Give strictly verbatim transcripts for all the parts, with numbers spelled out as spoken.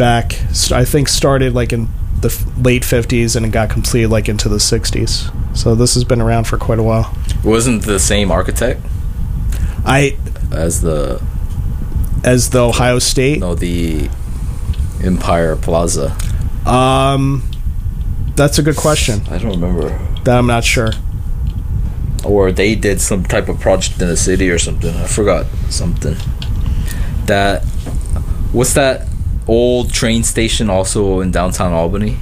back. I think started like in the f- late fifties and it got completed like into the sixties. So this has been around for quite a while. It wasn't the same architect I as the as the Ohio State. no the Empire Plaza. Um, that's a good question. I don't remember. That I'm not sure. Or they did some type of project in the city or something. I forgot something. That what's that old train station also in downtown Albany?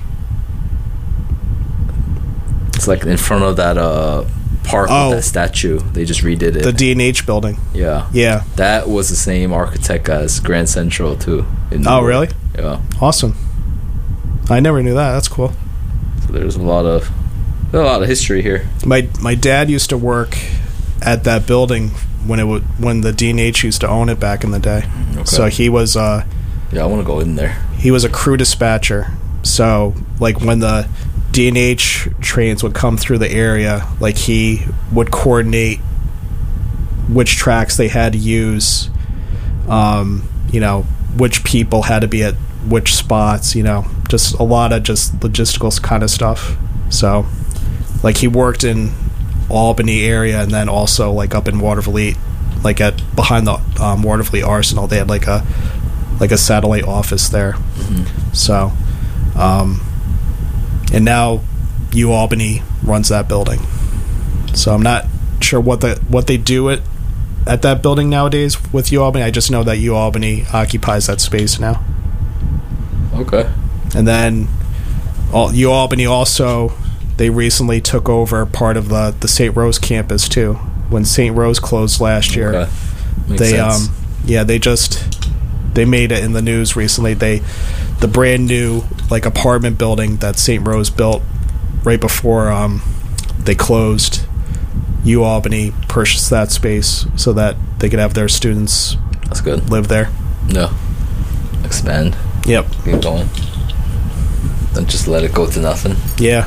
It's like in front of that uh park Oh. with that statue. They just redid it. The D and H building. yeah. Yeah. That was the same architect as Grand Central too. in New Oh, York. really? Yeah. Awesome. I never knew that. That's cool. So there's a lot of a lot of history here. My my dad used to work at that building when it would when the D and H used to own it back in the day. Okay. So he was uh Yeah, I want to go in there. he was a crew dispatcher. So like when the D and H trains would come through the area, like he would coordinate which tracks they had to use, um, you know, which people had to be at which spots, you know, just a lot of just logistical kind of stuff. So like he worked in Albany area and then also like up in Watervliet, like at behind the um, Watervliet Arsenal, they had like a like a satellite office there. Mm-hmm. So, um, and now U Albany runs that building. So I'm not sure what the what they do at at that building nowadays with U Albany. I just know that U Albany occupies that space now. Okay. And then all, U Albany also, they recently took over part of the the Saint Rose campus too. When Saint Rose closed last year, Okay. Makes they sense. um yeah they just they made it in the news recently. They the brand new like apartment building that Saint Rose built right before um they closed. U Albany purchased that space so that they could have their students That's good. live there. No. Expand. Yep. Keep going. Don't just let it go to nothing. Yeah.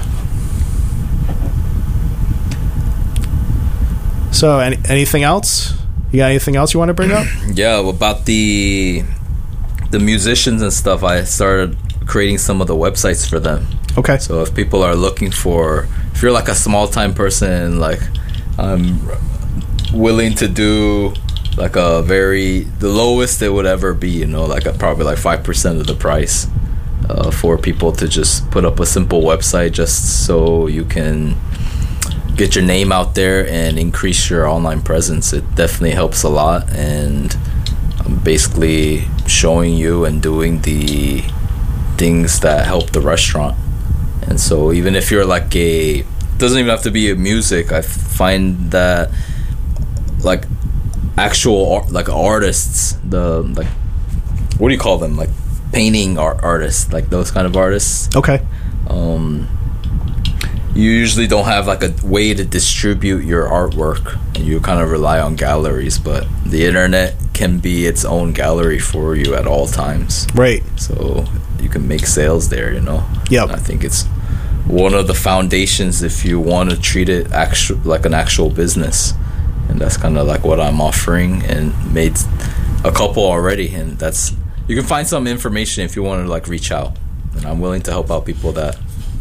So, any, anything else? You got anything else you want to bring up? Yeah, about the the musicians and stuff, I started creating some of the websites for them. Okay. So if people are looking for, if you're like a small time person, like I'm willing to do like a very, the lowest it would ever be, you know, like a, probably like five percent of the price uh, for people to just put up a simple website just so you can get your name out there and increase your online presence. It definitely helps a lot, and I'm basically showing you and doing the things that help the restaurant. And so even if you're like a, it doesn't even have to be a music, I find that like actual art, like artists, the like what do you call them, like painting art artists, like those kind of artists, Okay. um you usually don't have like a way to distribute your artwork. You kind of rely on galleries, but the internet can be its own gallery for you at all times. Right. So you can make sales there, you know. Yep. I think it's one of the foundations if you want to treat it actual like an actual business, and that's kind of like what I'm offering, and made a couple already. And that's, you can find some information if you want to like reach out, and I'm willing to help out people that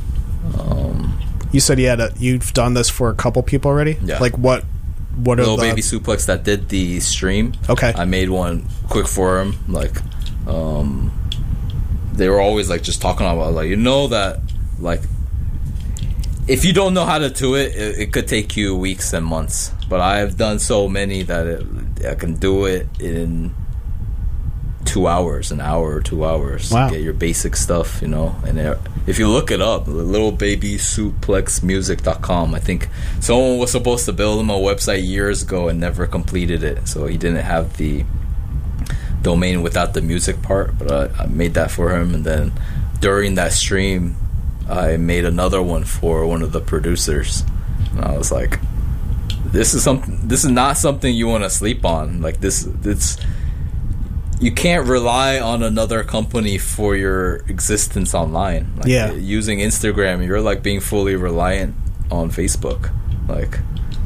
um You said you had a, you've done this for a couple people already? Yeah. Like what what are Little the Baby Suplex that did the stream. Okay. I made one quick for him. Like, um, they were always like just talking about like, you know that like if you don't know how to do it, it, it could take you weeks and months. But I have done so many that it, I can do it in two hours, an hour or two hours. Wow. Get your basic stuff, you know. And it, if you look it up, little baby suplex music dot com, I think someone was supposed to build him a website years ago and never completed it, so he didn't have the domain without the music part. But I, I made that for him, and then during that stream I made another one for one of the producers, and I was like, this is something, this is not something you want to sleep on. Like this, it's, you can't rely on another company for your existence online. Like, Yeah. using Instagram, you're like being fully reliant on Facebook. Like,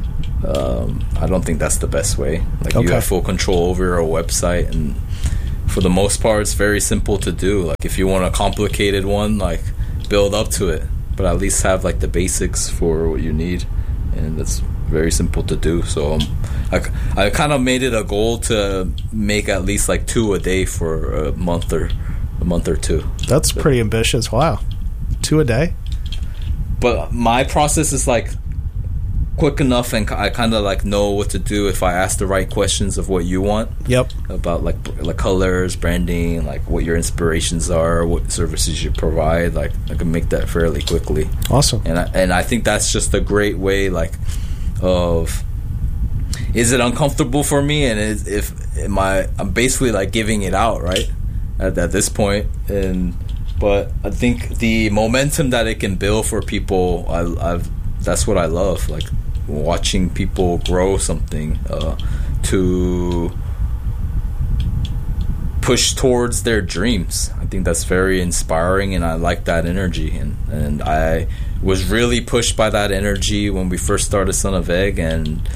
um, I don't think that's the best way. Like, Okay. you have full control over your website and for the most part, it's very simple to do. Like if you want a complicated one, like build up to it, but at least have like the basics for what you need, and that's very simple to do. So um, I, I kind of made it a goal to make at least like two a day for a month or a month or two. That's but, pretty ambitious. Wow, two a day. But my process is like quick enough, and I kind of like know what to do if I ask the right questions of what you want. Yep. About like like colors, branding, like what your inspirations are, what services you provide. Like I can make that fairly quickly. Awesome. And I, and I think that's just a great way, like, of is it uncomfortable for me, and is, if am I I'm basically like giving it out right at, at this point, and but I think the momentum that it can build for people, I, I've that's what I love, like watching people grow something uh, to push towards their dreams. I think that's very inspiring, and I like that energy, and, and I was really pushed by that energy when we first started Son of Egg, and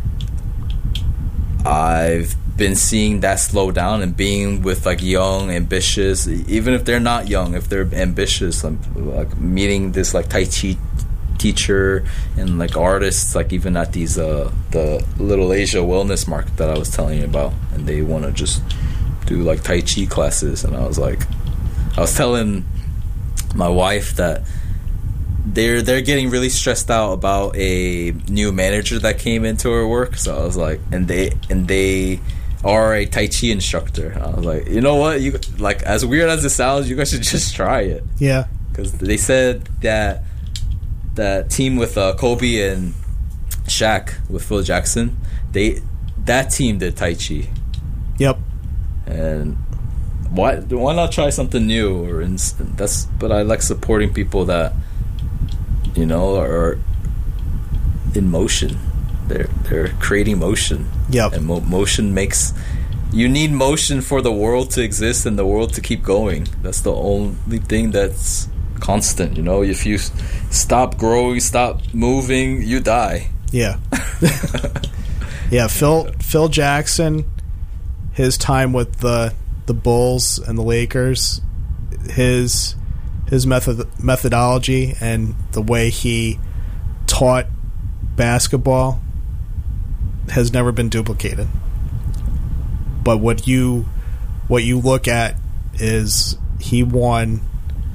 I've been seeing that slow down, and being with like young, ambitious, even if they're not young, if they're ambitious, like, like meeting this like Tai Chi teacher and like artists, like even at these uh the Little Asia wellness market that I was telling you about, and they want to just do like Tai Chi classes, and I was like I was telling my wife that they're they're getting really stressed out about a new manager that came into her work. So I was like, and they and they are a Tai Chi instructor. I was like, you know what, you like, as weird as it sounds, you guys should just try it. Yeah, because they said that that team with uh, Kobe and Shaq with Phil Jackson, they that team did Tai Chi. Yep. And why why not try something new? Or in, that's but I like supporting people that, you know, are in motion. They're they're creating motion. Yep. And mo- motion makes you need motion for the world to exist and the world to keep going. That's the only thing that's constant, you know. If you stop growing, stop moving, you die. Yeah. Yeah, Phil Phil Jackson, his time with the the Bulls and the Lakers, his his method methodology and the way he taught basketball has never been duplicated. But what you what you look at is he won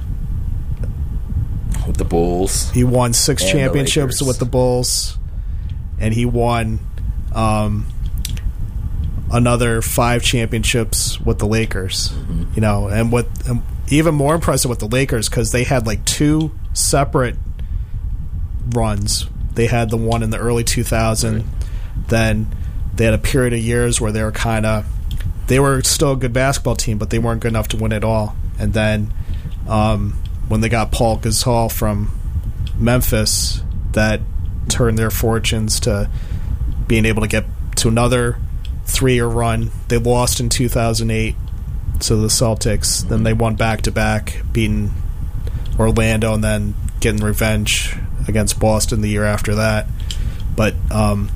with the Bulls. He won six and championships the with the Bulls, and he won um, another five championships with the Lakers. Mm-hmm. You know, and what um, even more impressive with the Lakers, because they had like two separate runs. They had the one in the early two thousands. Right. Then they had a period of years where they were kind of they were still a good basketball team, but they weren't good enough to win it all. And then um, when they got Paul Gasol from Memphis, that turned their fortunes to being able to get to another three-year run. They lost in two thousand eight to the Celtics. Mm-hmm. Then they won back-to-back, beating Orlando, and then getting revenge against Boston the year after that. But um,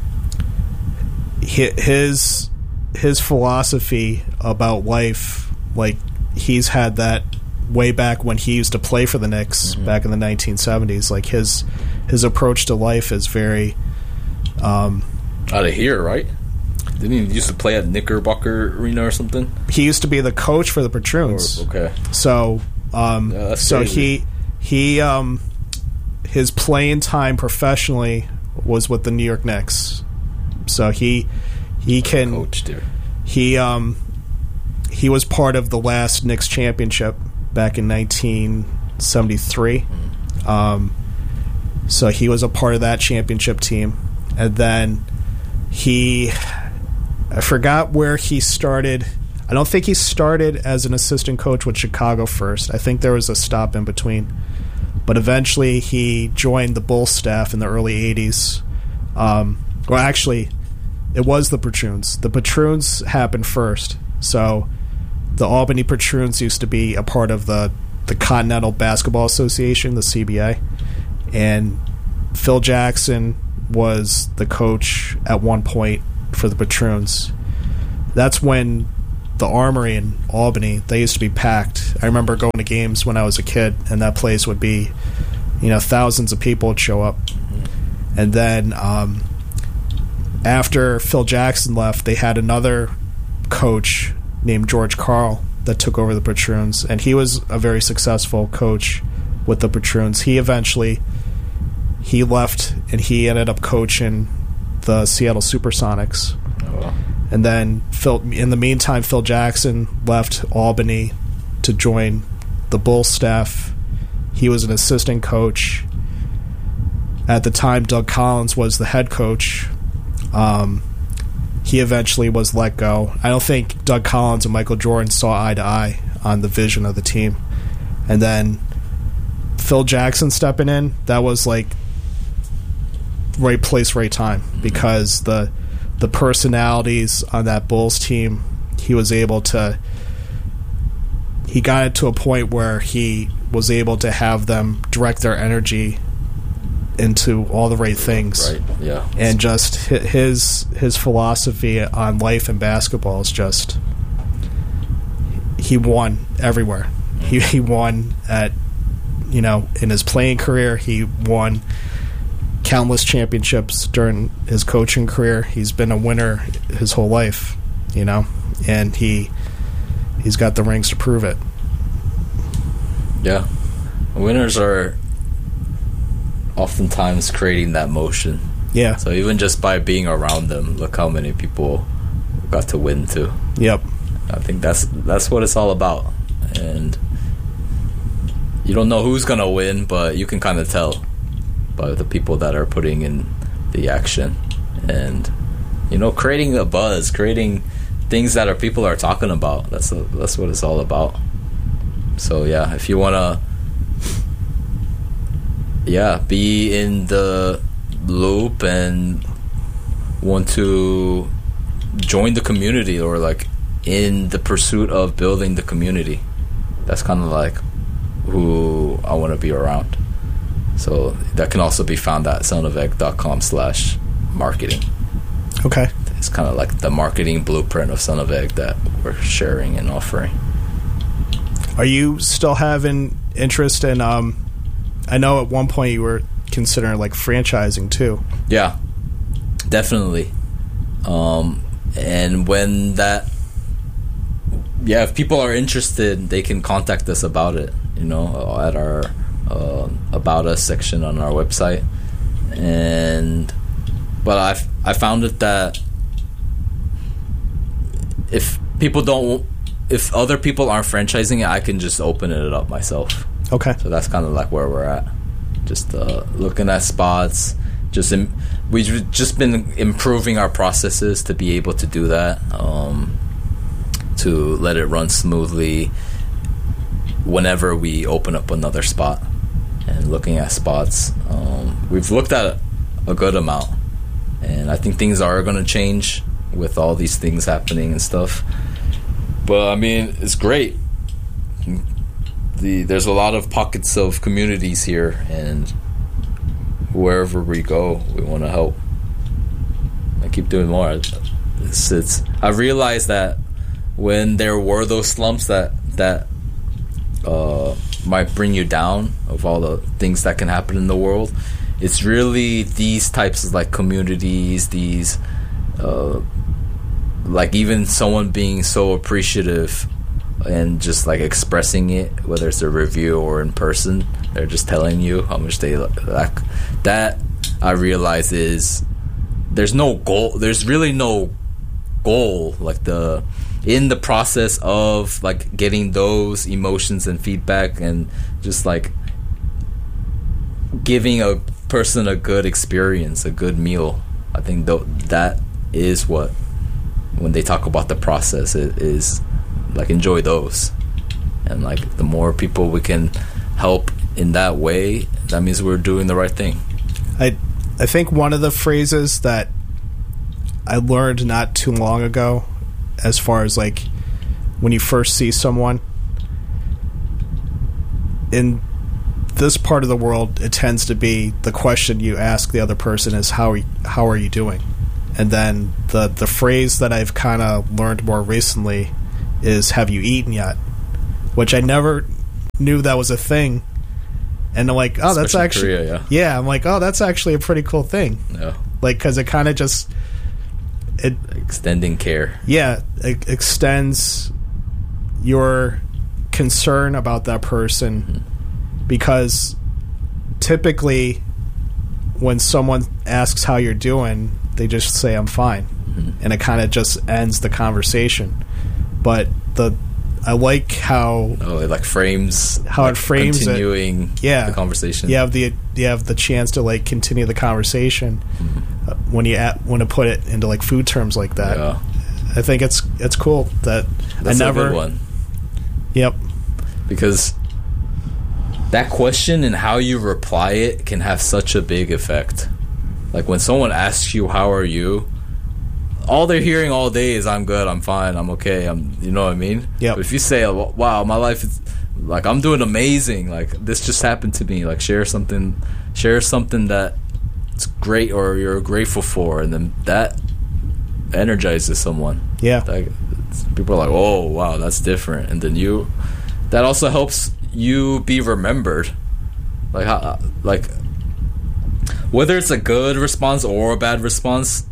his his philosophy about life, like he's had that way back when he used to play for the Knicks, mm-hmm. back in the nineteen seventies. Like his his approach to life is very um, out of here, right? Didn't he used to play at Knickerbocker Arena or something? He used to be the coach for the Patroons. Or, okay. So, um, yeah, so crazy. he he um, his playing time professionally was with the New York Knicks. So he he can coach there. He um he was part of the last Knicks championship back in nineteen seventy-three. Mm. Um, so he was a part of that championship team, and then he. I forgot where he started. I don't think he started as an assistant coach with Chicago first. I think there was a stop in between. But eventually he joined the Bulls staff in the early eighties. Um, well, actually, it was the Patroons. The Patroons happened first. So the Albany Patroons used to be a part of the, the Continental Basketball Association, the C B A. And Phil Jackson was the coach at one point for the Patroons. That's when the Armory in Albany, they used to be packed. I remember going to games when I was a kid, and that place would be, you know, thousands of people would show up. Mm-hmm. And then um, after Phil Jackson left, they had another coach named George Karl that took over the Patroons, and he was a very successful coach with the Patroons. He eventually he left, and he ended up coaching the Seattle Supersonics. Oh, wow. And then Phil, in the meantime, Phil Jackson left Albany to join the Bulls staff. He was an assistant coach. At the time, Doug Collins was the head coach. Um, he eventually was let go. I don't think Doug Collins and Michael Jordan saw eye to eye on the vision of the team. And then Phil Jackson stepping in, that was like right place, right time, because the the personalities on that Bulls team, he was able to he got it to a point where he was able to have them direct their energy into all the right things. Right, yeah. And just his his philosophy on life and basketball is just, he won everywhere. He he won at, you know, in his playing career, he won countless championships during his coaching career. He's been a winner his whole life, you know, and he he's got the rings to prove it. Yeah. Winners are oftentimes creating that motion. Yeah. So even just by being around them, look how many people got to win too. Yep. I think that's that's what it's all about. And you don't know who's gonna win, but you can kind of tell by the people that are putting in the action, and you know, creating a buzz, creating things that our people are talking about. That's a, that's what it's all about. So yeah, if you wanna, yeah, be in the loop and want to join the community, or like in the pursuit of building the community, that's kind of like who I want to be around. So that can also be found at sonofegg.com slash marketing. Okay. It's kind of like the marketing blueprint of Son of Egg that we're sharing and offering. Are you still having interest in, um, I know at one point you were considering like franchising too. Yeah, definitely. Um, and when that, yeah, if people are interested, they can contact us about it, you know, at our uh, About Us section on our website. And, but I've, I found it that if people don't, if other people aren't franchising it, I can just open it up myself. Okay. So that's kind of like where we're at. Just uh, looking at spots. Just Im- we've just been improving our processes to be able to do that, um, to let it run smoothly whenever we open up another spot. And looking at spots, um, we've looked at a good amount, and I think things are going to change with all these things happening and stuff. But I mean, it's great. The there's a lot of pockets of communities here, and wherever we go, we want to help. I keep doing more. It's, it's I realized that when there were those slumps that that uh, might bring you down, of all the things that can happen in the world, it's really these types of like communities, these uh, like even someone being so appreciative and just like expressing it, whether it's a review or in person, they're just telling you how much they like. That I realize is there's no goal. There's really no goal like the in the process of like getting those emotions and feedback and just like giving a person a good experience, a good meal. I think th- that is what, when they talk about the process, it is like enjoy those. And like the more people we can help in that way, that means we're doing the right thing. I I think one of the phrases that I learned not too long ago, as far as like when you first see someone in this part of the world, it tends to be the question you ask the other person is how are you, how are you doing? And then the the phrase that I've kind of learned more recently is, have you eaten yet? Which I never knew that was a thing. And I'm like, oh, that's Especially in actually... Korea, yeah. yeah, I'm like, oh, that's actually a pretty cool thing. Yeah. Like, because it kind of just... it Extending care. Yeah, it extends your concern about that person, mm-hmm. because typically when someone asks how you're doing, they just say, I'm fine. Mm-hmm. And it kind of just ends the conversation. But the I like how oh, it like frames how like it frames continuing it. Yeah, the conversation. You have the you have the chance to like continue the conversation, mm-hmm. uh, when you at, want to put it into like food terms like that. Yeah. I think it's it's cool that That's I never a good one. Yep. Because that question and how you reply it can have such a big effect. Like when someone asks you how are you, all they're hearing all day is I'm good, I'm fine, I'm okay, I'm, you know what I mean? Yeah. But if you say, wow, my life is like, I'm doing amazing, like this just happened to me, like share something, share something that it's great or you're grateful for, and then that energizes someone. Yeah. Like, people are like, oh wow, that's different, and then you, that also helps you be remembered. Like how, like whether it's a good response or a bad response,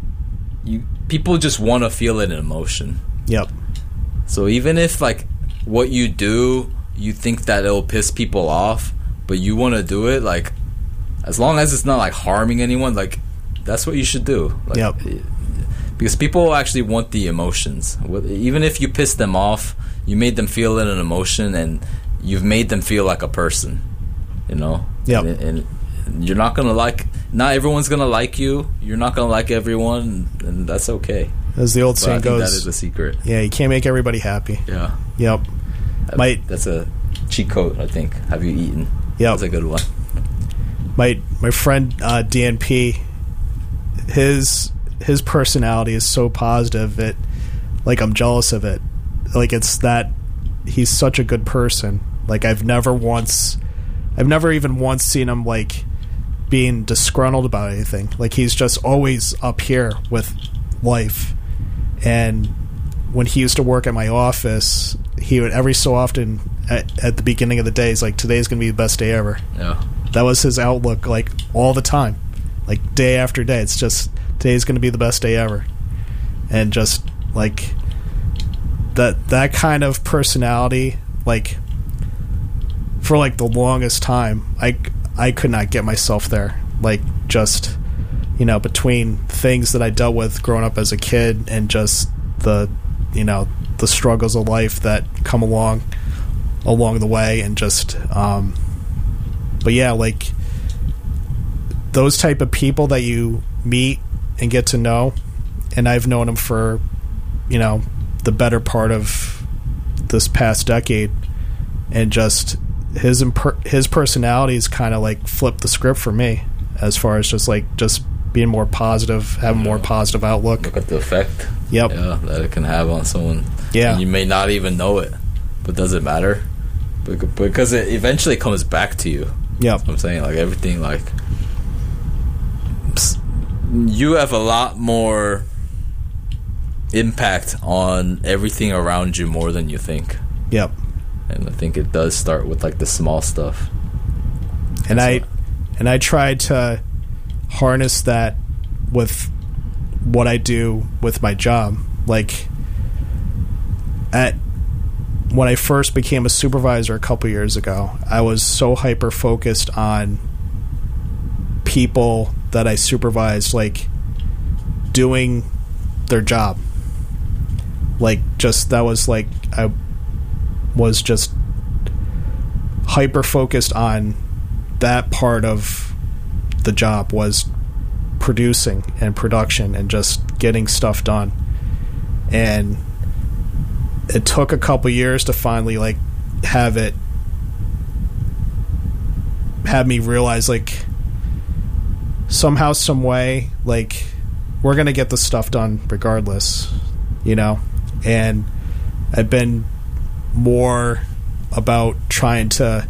you people just want to feel it in emotion. Yep. So even if like what you do, you think that it'll piss people off, but you want to do it, like as long as it's not like harming anyone, like that's what you should do. Like, yep. Because people actually want the emotions. Even if you piss them off, you made them feel it in emotion, and you've made them feel like a person. You know. Yep. And, and you're not gonna like. Not everyone's gonna like you. You're not gonna like everyone, and that's okay. As the old but saying I think goes, that is the secret. Yeah, you can't make everybody happy. Yeah. Yep. That, Might that's a cheat code, I think. Have you eaten? Yep. That's a good one. My my friend uh, Dan P, his his personality is so positive that like I'm jealous of it. Like it's that he's such a good person. Like I've never once, I've never even once seen him like being disgruntled about anything. Like he's just always up here with life. And when he used to work at my office, he would every so often at, at the beginning of the day, he's like, today's gonna be the best day ever. Yeah. That was his outlook, like all the time, like day after day. It's just today's gonna be the best day ever. And just like that that kind of personality, like for like the longest time, I I could not get myself there. Like just, you know, between things that I dealt with growing up as a kid and just the, you know, the struggles of life that come along along the way, and just um but yeah, like those type of people that you meet and get to know, and I've known him for, you know, the better part of this past decade, and just his imper- his personality is kind of like flipped the script for me as far as just like just being more positive, having yeah. more positive outlook. Look at the effect. Yep. Yeah, that it can have on someone. Yeah. And you may not even know it, but does it matter? Because it eventually comes back to you. Yeah. I'm saying, like, everything, like, you have a lot more impact on everything around you more than you think. Yep. And I think it does start with like the small stuff. And That's I what. and I tried to harness that with what I do with my job. Like at when I first became a supervisor a couple years ago, I was so hyper focused on people that I supervised, like doing their job. Like just that was like I was just hyper focused on that part of the job, was producing and production and just getting stuff done. And it took a couple years to finally like have it have me realize like somehow, some way, like we're gonna get this stuff done regardless, you know. And I've been more about trying to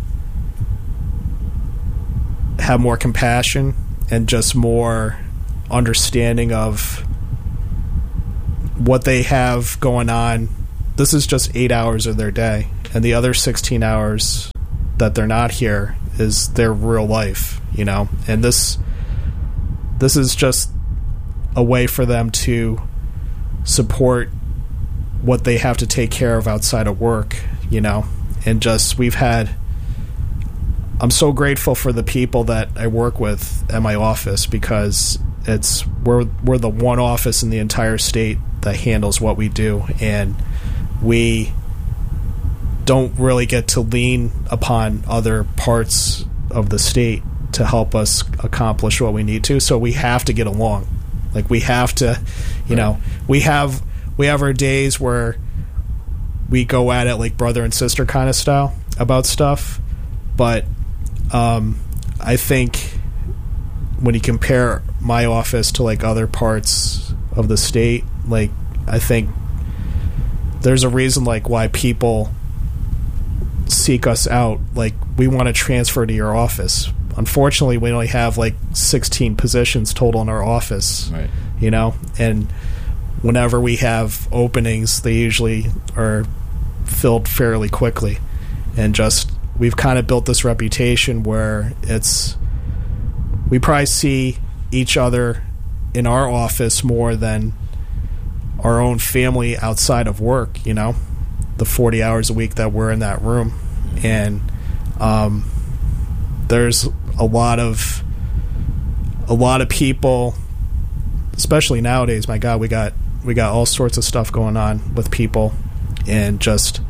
have more compassion and just more understanding of what they have going on, this is just eight hours of their day, and the other sixteen hours that they're not here is their real life, you know. And this this is just a way for them to support what they have to take care of outside of work, you know. And just, we've had, I'm so grateful for the people that I work with at my office, because it's we're we're the one office in the entire state that handles what we do, and we don't really get to lean upon other parts of the state to help us accomplish what we need to. So we have to get along. Like, we have to, you know, we have we have our days where we go at it like brother and sister kind of style about stuff, but um, I think when you compare my office to like other parts of the state, like, I think there's a reason like why people seek us out. Like, we want to transfer to your office. Unfortunately, we only have like sixteen positions total in our office, right? You know, and whenever we have openings, they usually are filled fairly quickly. And just, we've kind of built this reputation where it's, we probably see each other in our office more than our own family outside of work, you know, the forty hours a week that we're in that room. And um, there's a lot of a lot of people, especially nowadays, my God, we got we got all sorts of stuff going on with people, and just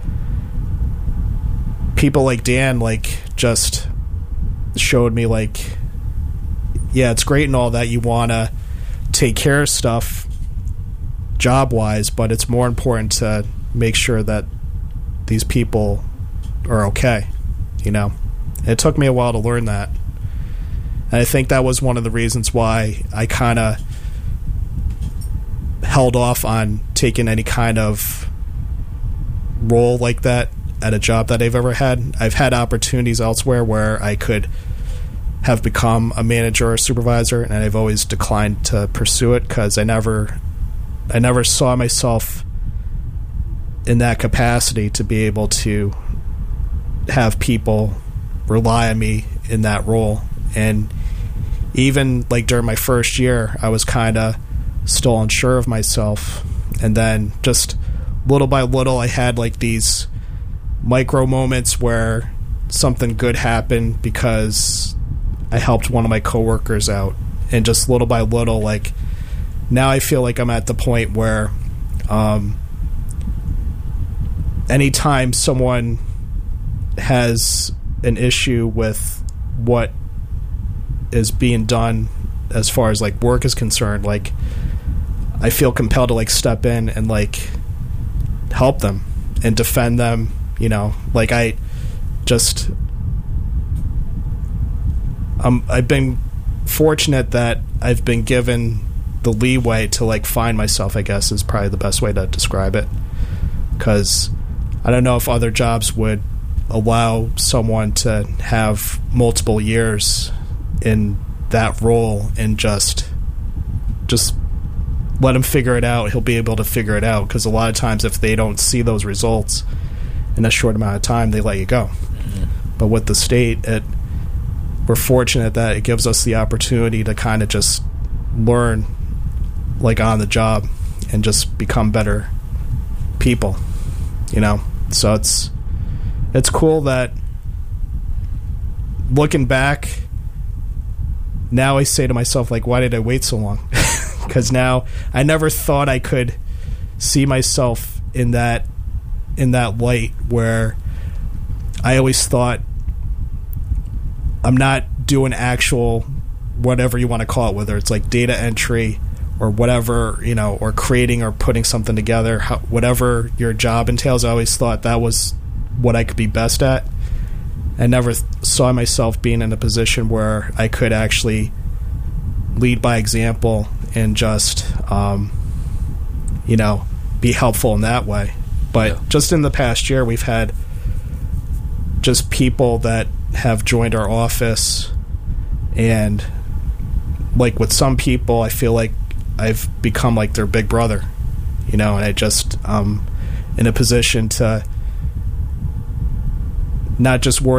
people like Dan, like, just showed me, like, yeah, it's great and all that you want to take care of stuff job-wise, but it's more important to make sure that these people are okay, you know. And it took me a while to learn that. And I think that was one of the reasons why I kind of held off on taking any kind of role like that at a job that I've ever had. I've had opportunities elsewhere where I could have become a manager or supervisor, and I've always declined to pursue it because I never I never saw myself in that capacity to be able to have people rely on me in that role. And even like during my first year, I was kind of still unsure of myself, and then just little by little I had like these micro moments where something good happened because I helped one of my coworkers out, and just little by little, like, now I feel like I'm at the point where um, anytime someone has an issue with what is being done as far as like work is concerned, like, I feel compelled to like step in and like help them and defend them, you know. Like, I just um, I've been fortunate that I've been given the leeway to like find myself, I guess, is probably the best way to describe it, because I don't know if other jobs would allow someone to have multiple years in that role and just just let him figure it out. He'll be able to figure it out, because a lot of times if they don't see those results in a short amount of time, they let you go. Mm-hmm. But with the state, it, we're fortunate that it gives us the opportunity to kind of just learn like on the job and just become better people, you know. So it's it's cool that looking back now, I say to myself, like, why did I wait so long? Because now I never thought I could see myself in that in that light, where I always thought I'm not doing actual whatever you want to call it, whether it's like data entry or whatever, you know, or creating or putting something together, how, whatever your job entails. I always thought that was what I could be best at. I never th- saw myself being in a position where I could actually lead by example and just, um, you know, be helpful in that way. But yeah. Just in the past year, we've had just people that have joined our office, and like with some people, I feel like I've become like their big brother, you know, and I just, um, in a position to not just worry